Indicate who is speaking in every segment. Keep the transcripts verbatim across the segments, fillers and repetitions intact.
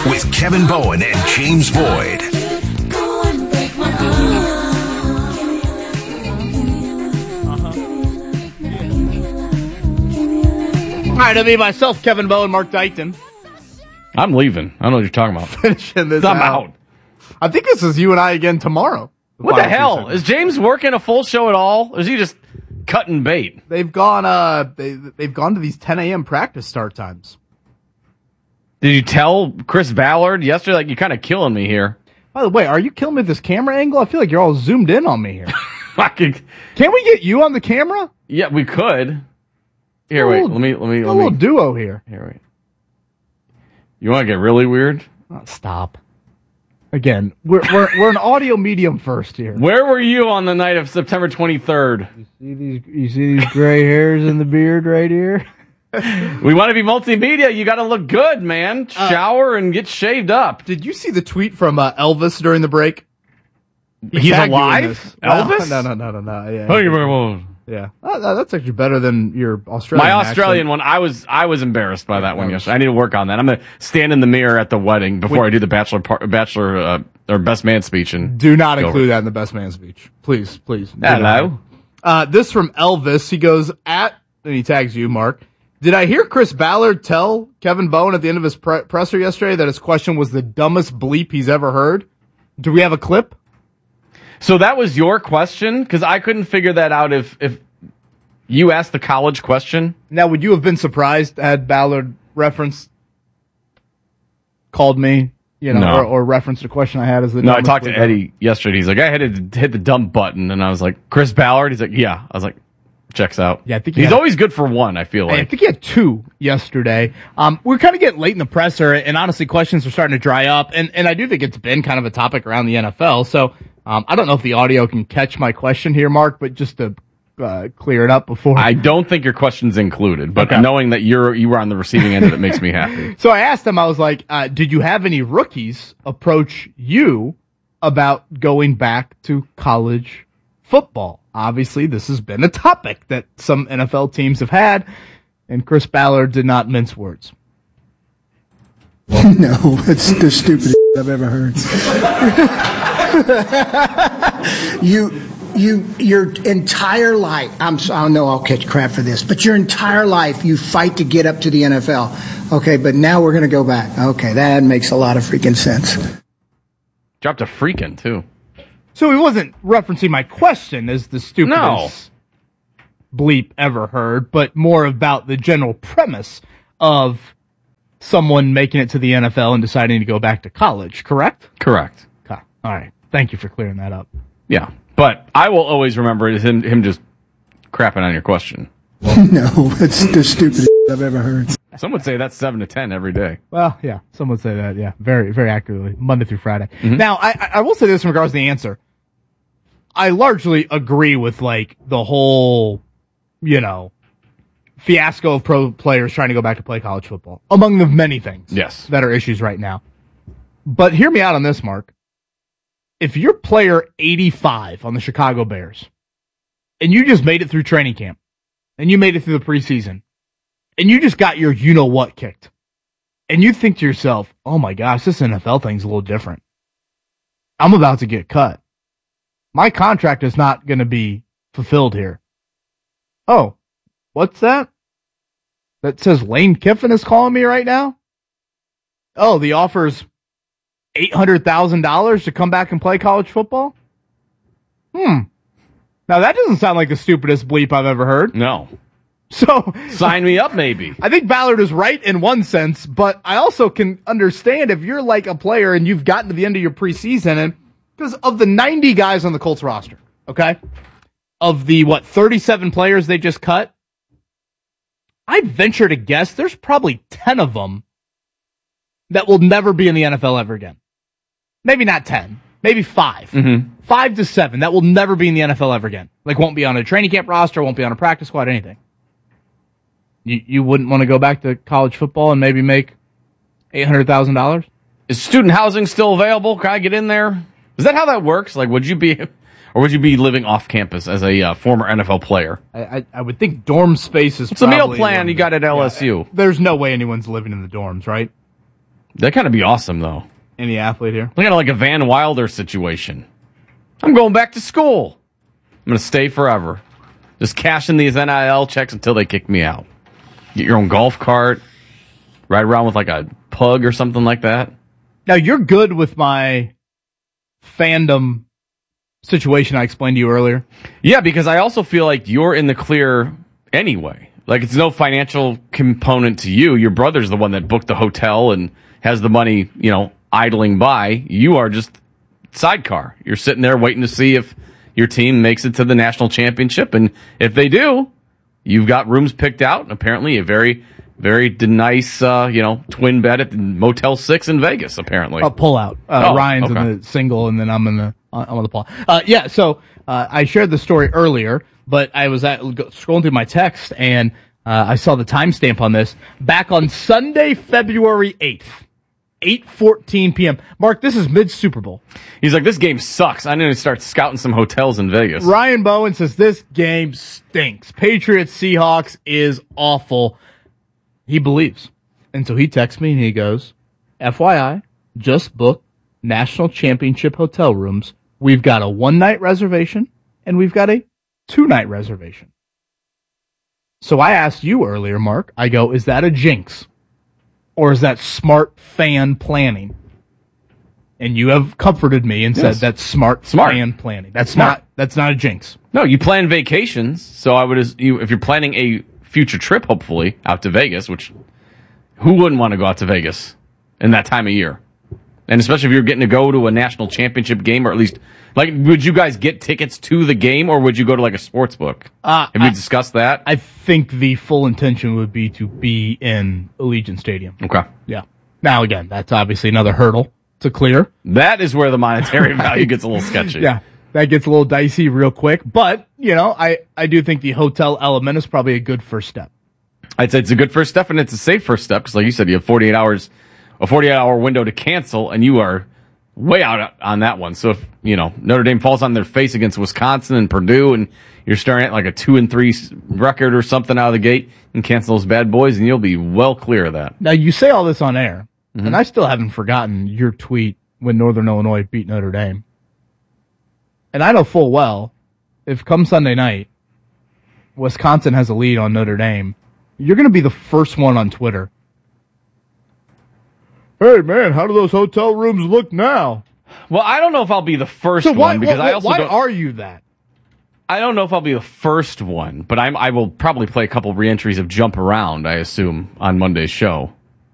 Speaker 1: with Kevin Bowen and James Boyd.
Speaker 2: All right, it'll be myself, Kevin Bowen, Mark Dykton.
Speaker 3: I'm leaving. I don't know what you're talking about.
Speaker 2: Finishing this
Speaker 3: I'm
Speaker 2: out.
Speaker 3: out.
Speaker 2: I think this is you and I again tomorrow.
Speaker 3: What the hell? Is James working a full show at all? Or is he just cutting bait?
Speaker 2: They've gone uh they they've gone to these ten a.m. practice start times.
Speaker 3: Did you tell Chris Ballard yesterday? Like, you're kind of killing me here.
Speaker 2: By the way, are you killing me with this camera angle? I feel like you're all zoomed in on me here.
Speaker 3: I could,
Speaker 2: Can't we get you on the camera?
Speaker 3: yeah, we could. Here,
Speaker 2: A
Speaker 3: wait.
Speaker 2: little-
Speaker 3: Let me. Let me.
Speaker 2: A
Speaker 3: Let
Speaker 2: little
Speaker 3: me.
Speaker 2: duo here.
Speaker 3: Here, wait. You want to get really weird?
Speaker 2: Oh, stop. Again, we're we're we're an audio medium first here.
Speaker 3: Where were you on the night of September twenty-third?
Speaker 2: See these you see these gray hairs in the beard right here?
Speaker 3: We want to be multimedia. You got to look good, man. Shower and get shaved up.
Speaker 2: Did you see the tweet from uh, Elvis during the break? He
Speaker 3: He's
Speaker 2: tagged you in
Speaker 3: alive?
Speaker 2: this.
Speaker 3: Elvis?
Speaker 2: No, no, no, no, no. Yeah,
Speaker 3: Thank you very much.
Speaker 2: yeah. Uh, that's actually better than your Australian.
Speaker 3: My Australian
Speaker 2: accent.
Speaker 3: one, I was I was embarrassed by that one
Speaker 2: that was-
Speaker 3: yesterday. I need to work on that. I'm gonna stand in the mirror at the wedding before
Speaker 2: Wait.
Speaker 3: I do the bachelor par- bachelor uh, or best man speech. And
Speaker 2: Do not
Speaker 3: Go
Speaker 2: include
Speaker 3: over.
Speaker 2: that in the best man speech, please, please. Do
Speaker 3: hello.
Speaker 2: not. Uh, this from Elvis. He goes at and he tags you, Mark. Did I hear Chris Ballard tell Kevin Bowen at the end of his pre- presser yesterday that his question was the dumbest bleep he's ever heard? Do we have a clip?
Speaker 3: So that was your question because I couldn't figure that out. If if you asked the college question,
Speaker 2: Now, would you have been surprised had Ballard referenced, called me, you know,
Speaker 3: No.
Speaker 2: or, or referenced a question I had as the
Speaker 3: no, I
Speaker 2: dumbest
Speaker 3: talked to
Speaker 2: bleep
Speaker 3: Eddie yesterday. He's like, I had to hit the dump button, and I was like, Chris Ballard. He's like, yeah. I was like, checks out.
Speaker 2: Yeah, I think he
Speaker 3: he's
Speaker 2: had-
Speaker 3: always good for one. I feel
Speaker 2: I
Speaker 3: like.
Speaker 2: think he had two yesterday. Um, we we're kind of getting late in the presser, and honestly, questions are starting to dry up. And, and I do think it's been kind of a topic around the N F L. So um, I don't know if the audio can catch my question here, Mark, but just to uh, clear it up before.
Speaker 3: I don't think your question's included, but
Speaker 2: Okay.
Speaker 3: knowing that you're you were on the receiving end of it makes me happy.
Speaker 2: So I asked him, I was like, uh, did you have any rookies approach you about going back to college football? Obviously, this has been a topic that some N F L teams have had, and Chris Ballard did not mince words.
Speaker 4: No, it's the stupidest I've ever heard. you, you, your entire life. I'm. so- I know I'll catch crap for this, but your entire life you fight to get up to the N F L. Okay, but now we're going to go back. Okay, that makes a lot of freaking sense.
Speaker 3: Dropped a freaking too.
Speaker 2: So he wasn't referencing my question as the stupidest bleep ever heard, but more about the general premise of someone making it to the N F L and deciding to go back to college, correct?
Speaker 3: Correct.
Speaker 2: Okay. All right. Thank you for clearing that up.
Speaker 3: Yeah, but I will always remember it as him him just crapping on your question.
Speaker 4: No, it's the stupidest I've ever heard.
Speaker 3: Some would say that's seven to ten every day.
Speaker 2: Well, yeah, some would say that, yeah, very, very accurately, Monday through Friday. Now, I, I- I will say this in regards to the answer. I largely agree with, like, the whole, you know, fiasco of pro players trying to go back to play college football, among the many things
Speaker 3: Yes.
Speaker 2: that are issues right now. But hear me out on this, Mark. If you're player eighty-five on the Chicago Bears, and you just made it through training camp, and you made it through the preseason, and you just got your you-know-what kicked, and you think to yourself, oh my gosh, this N F L thing's a little different. I'm about to get cut. My contract is not going to be fulfilled here. Oh, what's that? That says Lane Kiffin is calling me right now? Oh, the offer's eight hundred thousand dollars to come back and play college football? Hmm. Now that doesn't sound like the stupidest bleep I've ever heard.
Speaker 3: No.
Speaker 2: So
Speaker 3: Sign me up, maybe.
Speaker 2: I think Ballard is right in one sense, but I also can understand if you're like a player and you've gotten to the end of your preseason, and because of the ninety guys on the Colts roster, okay, of the what thirty-seven players they just cut, I'd venture to guess there's probably ten of them that will never be in the N F L ever again. Maybe not ten, maybe five,
Speaker 3: Mm-hmm.
Speaker 2: five to seven that will never be in the N F L ever again. Like won't be on a training camp roster, won't be on a practice squad, anything. You you wouldn't want to go back to college football and maybe make eight hundred thousand dollars?
Speaker 3: Is student housing still available? Can I get in there? Is that how that works? Like, would you be, or would you be living off campus as a uh, former N F L player?
Speaker 2: I, I I would think dorm space is.
Speaker 3: It's a meal
Speaker 2: probably
Speaker 3: plan
Speaker 2: one-
Speaker 3: you got at L S U.
Speaker 2: There's no way anyone's living in the dorms, right?
Speaker 3: That kind of be awesome, though.
Speaker 2: Any athlete here?
Speaker 3: Look at like a Van Wilder situation. I'm going back to school. I'm going to stay forever. Just cash in these N I L checks until they kick me out. Get your own golf cart. Ride around with like a pug or something like that.
Speaker 2: Now, you're good with my fandom situation I explained to you earlier.
Speaker 3: Yeah, because I also feel like you're in the clear anyway. Like, it's no financial component to you. Your brother's the one that booked the hotel and has the money, you know, idling by. You are just sidecar. You're sitting there waiting to see if your team makes it to the national championship. And if they do, you've got rooms picked out. And apparently a very, very nice, uh, you know, twin bed at the Motel six in Vegas, apparently.
Speaker 2: A pull-out. Uh,
Speaker 3: Oh,
Speaker 2: Ryan's
Speaker 3: okay.
Speaker 2: in the single, and then I'm in the I'm on the pull. Uh, yeah, so uh, I shared the story earlier, but I was at, scrolling through my text, and uh, I saw the timestamp on this. Back on Sunday, February eighth, eight fourteen p.m. Mark, this is mid-Super Bowl.
Speaker 3: He's like, this game sucks. I need to start scouting some hotels in Vegas.
Speaker 2: Ryan Bowen says, this game stinks. Patriots Seahawks is awful. He believes. And so he texts me and he goes, F Y I, just booked national championship hotel rooms. We've got a one-night reservation and we've got a two-night reservation. So I asked you earlier, Mark, I go, is that a jinx? Or is that smart fan planning? And you have comforted me and
Speaker 3: Yes.
Speaker 2: said that's smart,
Speaker 3: Smart.
Speaker 2: fan planning. That's
Speaker 3: Smart.
Speaker 2: not that's not a jinx.
Speaker 3: No, you plan vacations. So I would, as- you, if you're planning a future trip, hopefully, out to Vegas, which who wouldn't want to go out to Vegas in that time of year? And especially if you're getting to go to a national championship game, or at least, like, would you guys get tickets to the game, or would you go to like a sports book?
Speaker 2: Uh,
Speaker 3: Have we
Speaker 2: I-
Speaker 3: discussed that?
Speaker 2: I think the full intention would be to be in Allegiant Stadium.
Speaker 3: Okay.
Speaker 2: Yeah. Now again, that's obviously another hurdle to clear.
Speaker 3: That is where the monetary value gets a little sketchy.
Speaker 2: Yeah. That gets a little dicey real quick. But, you know, I, I do think the hotel element is probably a good first step.
Speaker 3: I'd say it's a good first step, and it's a safe first step, because like you said, you have forty-eight hours, a forty-eight hour window to cancel, and you are way out on that one. So if, you know, Notre Dame falls on their face against Wisconsin and Purdue, and you're staring at like a two and three record or something out of the gate, and cancel those bad boys, and you'll be well clear of that.
Speaker 2: Now, you say all this on air, and I still haven't forgotten your tweet when Northern Illinois beat Notre Dame. And I know full well, if come Sunday night, Wisconsin has a lead on Notre Dame, you're going to be the first one on Twitter. Hey, man, how do those hotel rooms look now?
Speaker 3: Well, I don't know if I'll be the first
Speaker 2: So why,
Speaker 3: one, because
Speaker 2: why,
Speaker 3: I also
Speaker 2: why
Speaker 3: don't,
Speaker 2: are you that?
Speaker 3: I don't know if I'll be the first one, but I'm, I will probably play a couple reentries of Jump Around, I assume, on Monday's show.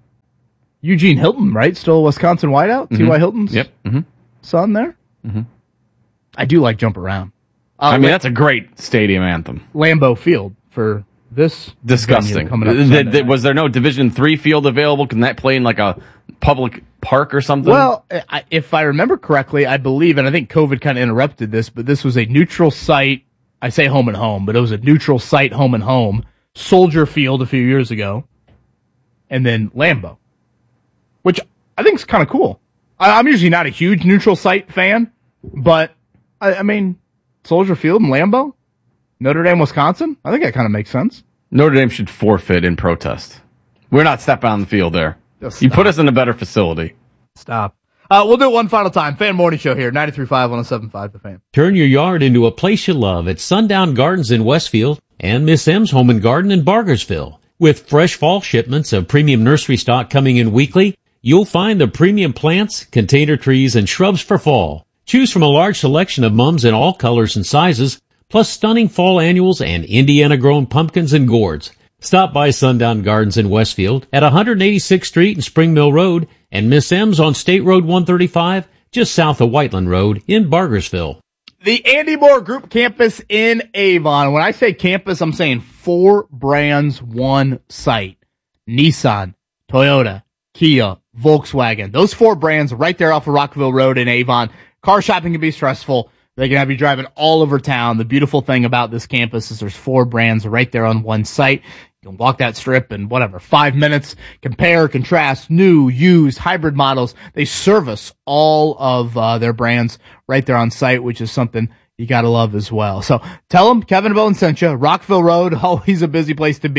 Speaker 2: Eugene Hilton, right? Still a Wisconsin wideout? T Y. Hilton's
Speaker 3: Yep. Mm-hmm.
Speaker 2: son there? Mm-hmm. I do like Jump Around. Uh,
Speaker 3: I mean,
Speaker 2: La-
Speaker 3: that's a great stadium anthem.
Speaker 2: Lambeau Field for this
Speaker 3: Disgusting.
Speaker 2: venue coming up
Speaker 3: Th-
Speaker 2: Sunday
Speaker 3: th-
Speaker 2: night.
Speaker 3: was there no Division Three field available? Can that play in like a public park or something?
Speaker 2: Well, I, if I remember correctly, I believe, and I think COVID kind of interrupted this, but this was a neutral site. I say home and home, but it was a neutral site, home and home. Soldier Field a few years ago, and then Lambeau, which I think is kind of cool. I, I'm usually not a huge neutral site fan, but I, I mean, Soldier Field and Lambeau, Notre Dame, Wisconsin. I think that kind of makes sense.
Speaker 3: Notre Dame should forfeit in protest. We're not stepping on the field there.
Speaker 2: Just
Speaker 3: You
Speaker 2: stop.
Speaker 3: put us in a better facility.
Speaker 2: Stop. Uh, we'll do it one final time. Fan Morning Show here, ninety-three point five, one oh seven point five The Fan.
Speaker 5: Turn your yard into a place you love at Sundown Gardens in Westfield and Miss M's Home and Garden in Bargersville. With fresh fall shipments of premium nursery stock coming in weekly, you'll find the premium plants, container trees, and shrubs for fall. Choose from a large selection of mums in all colors and sizes, plus stunning fall annuals and Indiana-grown pumpkins and gourds. Stop by Sundown Gardens in Westfield at one eighty-sixth Street and Spring Mill Road, and Miss M's on State Road one thirty-five, just south of Whiteland Road in Bargersville.
Speaker 2: The Andy Moore Group campus in Avon. When I say campus, I'm saying four brands, one site. Nissan, Toyota, Kia, Volkswagen. Those four brands right there off of Rockville Road in Avon. Car shopping can be stressful. They can have you driving all over town. The beautiful thing about this campus is there's four brands right there on one site. You can walk that strip in whatever, five minutes, compare, contrast, new, used, hybrid models. They service all of uh, their brands right there on site, which is something you gotta love as well. So tell them Kevin Bowen sent you. Rockville Road, always a busy place to be.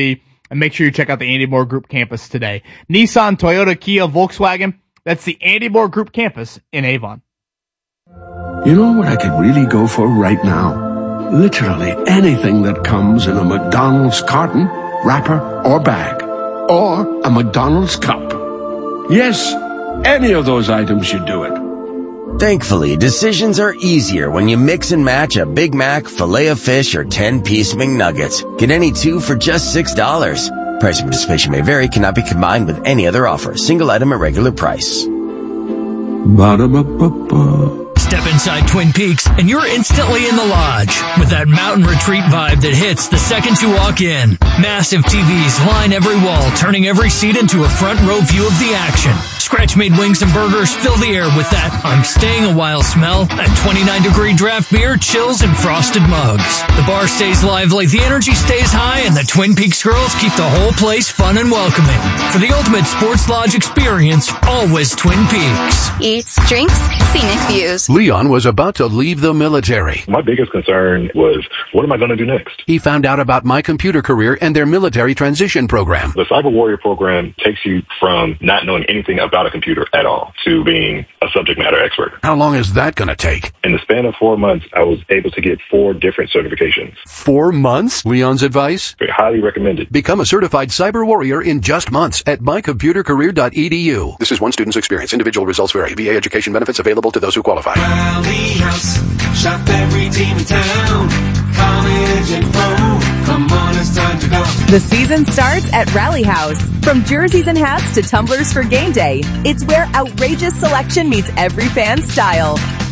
Speaker 2: And make sure you check out the Andy Moore Group campus today. Nissan, Toyota, Kia, Volkswagen. That's the Andy Moore Group campus in Avon.
Speaker 6: You know what I could really go for right now? Literally anything that comes in a McDonald's carton, wrapper, or bag. Or a McDonald's cup. Yes, any of those items should do it.
Speaker 7: Thankfully, decisions are easier when you mix and match a Big Mac, Filet-O-Fish, or ten-piece McNuggets. Get any two for just six dollars. Price and participation may vary, cannot be combined with any other offer. Single item at regular price.
Speaker 6: Ba-da-ba-ba-ba.
Speaker 8: Step inside Twin Peaks and you're instantly in the lodge with that mountain retreat vibe that hits the second you walk in. Massive T Vs line every wall, turning every seat into a front row view of the action. Scratch-made wings and burgers fill the air with that I'm staying a while smell, and twenty-nine degree draft beer, chills, and frosted mugs. The bar stays lively, the energy stays high, and the Twin Peaks girls keep the whole place fun and welcoming. For the ultimate sports lodge experience, always Twin Peaks.
Speaker 9: Eats, drinks, scenic views.
Speaker 1: Leon was about to leave the military.
Speaker 10: My biggest concern was, what am I going to do next?
Speaker 1: He found out about My Computer Career and their military transition program.
Speaker 10: The Cyber Warrior program takes you from not knowing anything about a computer at all to being a subject matter expert.
Speaker 1: How long is that going to take?
Speaker 10: In the span of four months, I was able to get four different certifications.
Speaker 1: Four months? Leon's advice?
Speaker 10: Very highly recommended.
Speaker 1: Become a certified cyber warrior in just months at my computer career dot e d u. This is one student's experience. Individual results vary. V A education benefits available to those who qualify.
Speaker 11: Rally House, shop every team in town. College and pro, come on, it's time to go.
Speaker 12: The season starts at Rally House. From jerseys and hats to tumblers for game day, it's where outrageous selection meets every fan's style.